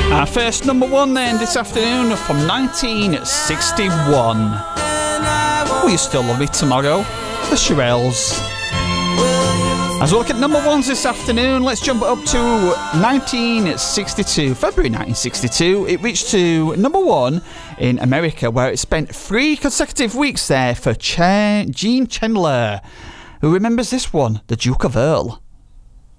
Our first number one then this afternoon from 1961. Will You Still Love Me Tomorrow? The Shirelles. As we look at number ones this afternoon, let's jump up to 1962. February 1962, it reached to number one in America, where it spent 3 consecutive weeks there for Gene Chandler. Who remembers this one? The Duke of Earl.